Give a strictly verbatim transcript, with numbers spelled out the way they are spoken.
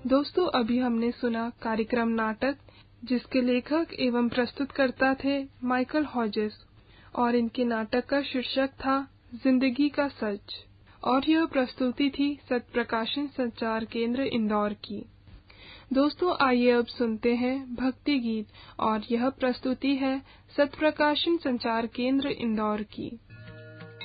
दोस्तों, अभी हमने सुना कार्यक्रम नाटक जिसके लेखक एवं प्रस्तुतकर्ता थे माइकल हॉजेस और इनके नाटक का शीर्षक था जिंदगी का सच और यह प्रस्तुति थी सत्य प्रकाशन संचार केंद्र इंदौर की। दोस्तों, आइए अब सुनते हैं भक्ति गीत और यह प्रस्तुति है सत्य प्रकाशन संचार केंद्र इंदौर की।